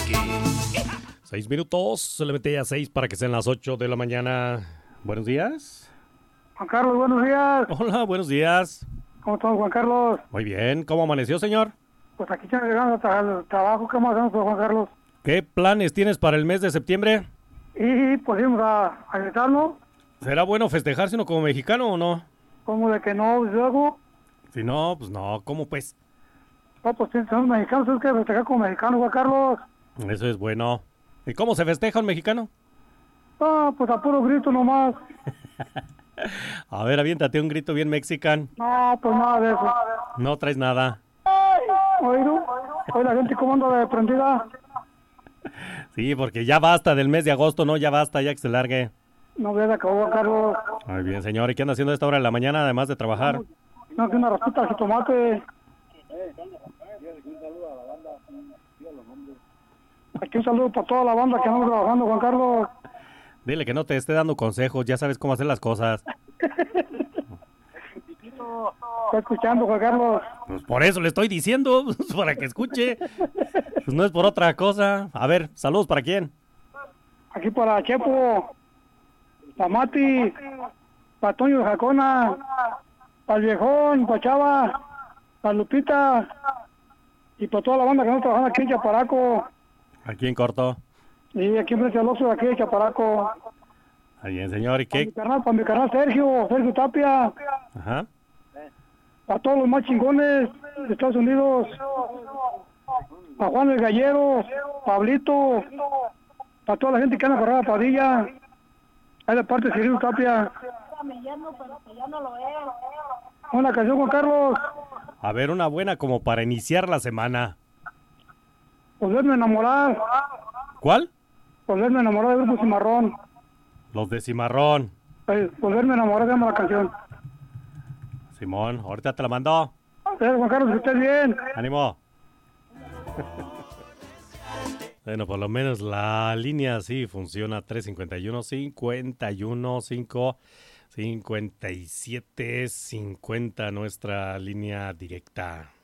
6 minutos, solamente ya 6 para que sean las 8 de la mañana. Buenos días. Juan Carlos, buenos días. Hola, buenos días. ¿Cómo estás, Juan Carlos? Muy bien, ¿cómo amaneció, señor? Pues aquí ya llegando al trabajo. ¿Qué más hacemos, Juan Carlos? ¿Qué planes tienes para el mes de septiembre? Y pues íbamos a gritarnos. ¿Será bueno festejarse uno como mexicano o no? Como de que no, luego. Si no, pues no, ¿cómo pues? No, pues somos mexicanos, es que festejar como mexicanos, Juan Carlos. Eso es bueno. ¿Y cómo se festeja un mexicano? Ah, pues a puro grito nomás. A ver, aviéntate un grito bien mexican. No, pues nada de eso. No traes nada. Oído, hoy la gente cómo anda de prendida. Sí, porque ya basta del mes de agosto, ¿no? Ya basta, ya que se largue. No veas, acabó, Juan Carlos. Muy bien, señor. ¿Y qué anda haciendo a esta hora de la mañana, además de trabajar? No, que una raspita de jitomate. Aquí un saludo para toda la banda que andamos trabajando, Juan Carlos. Dile que no te esté dando consejos, ya sabes cómo hacer las cosas. Está escuchando, Juan Carlos. Pues por eso le estoy diciendo, para que escuche. Pues no es por otra cosa. A ver, saludos para quién. Aquí para Chepo, para Mati, para Toño de Jacona, para el Viejón, para Chava, para Lupita y para toda la banda que nos trabajando aquí en Chaparaco. Aquí en corto. Y aquí frente al Oxxo de aquí de Chaparaco. Ahí bien, señor. ¿Y qué? Para mi carnal Sergio Tapia. Ajá. Para todos los más chingones de Estados Unidos. Para Juan el Gallero, Pablito. Para toda la gente que anda corrada Padilla. Ahí de parte de Sergio Tapia. Una canción, Juan Carlos. A ver, una buena como para iniciar la semana. Volverme a enamorar. ¿Cuál? Volverme a enamorar del grupo Cimarrón. Los de Cimarrón. Volverme a enamorar, se llama la canción. Simón, ahorita te la mandó. Juan Carlos, que estés bien. Ánimo. Bueno, por lo menos la línea sí funciona. 351-51-5-57-50, nuestra línea directa.